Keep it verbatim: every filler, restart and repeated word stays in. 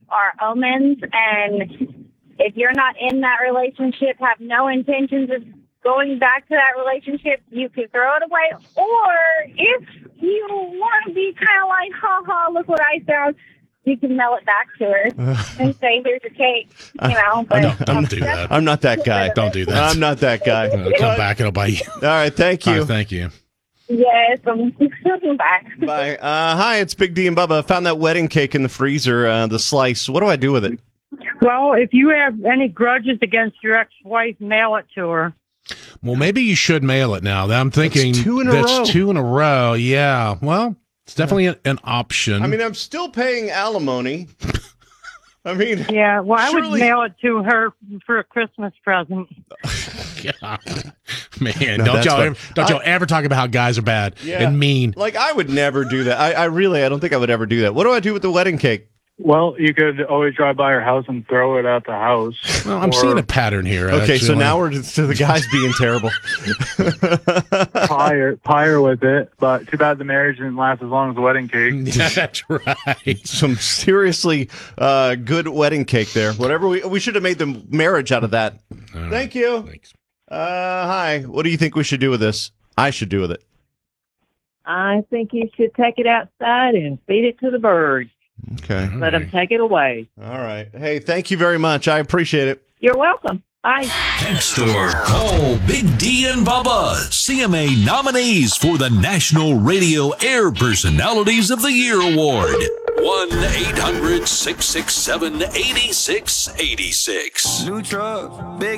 are omens, and if you're not in that relationship, have no intentions of going back to that relationship, you could throw it away. Or if you want to be kind of like, ha ha, look what I found, you can mail it back to her and say, here's your cake, you know. But no, don't do that. I'm not that guy. Don't do that. I'm not that guy. Uh, come back and it'll bite you. All right, thank you. All right, thank you. Yes, I'm back. Bye. Uh, hi, it's Big D and Bubba. I found that wedding cake in the freezer, uh, the slice. What do I do with it? Well, if you have any grudges against your ex-wife, mail it to her. Well, maybe you should mail it now. I'm thinking That's two in a that's row. two in a row. Yeah. Well, it's definitely an, an option. I mean, I'm still paying alimony. I mean, Yeah, well, I surely- would mail it to her for a Christmas present. God. Man, No, don't that's y'all fine. ever, don't y'all I- ever talk about how guys are bad Yeah. and mean. Like, I would never do that. I, I really, I don't think I would ever do that. What do I do with the wedding cake? Well, you could always drive by her house and throw it at the house. Well, I'm Or seeing a pattern here. Okay, so actually. now we're to, to the guys being terrible. pie her, pie her with it, but too bad the marriage didn't last as long as the wedding cake. Yeah, that's right. Some seriously uh, good wedding cake there. Whatever we we should have made the marriage out of that. All right, Thank you. thanks. Uh, hi. What do you think we should do with this? I should do with it. I think you should take it outside and feed it to the birds. Okay. All Let them right. take it away. All right. Hey, thank you very much. I appreciate it. You're welcome. Bye. Text or call Big D and Bubba, C M A nominees for the National Radio Air Personalities of the Year Award. one eight hundred six six seven eight six eight six. New truck, big